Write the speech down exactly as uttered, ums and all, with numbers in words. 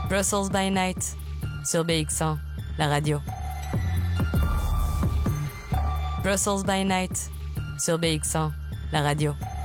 Brussels by Night sur B X cent, la radio. Brussels by Night sur B X cent, la radio.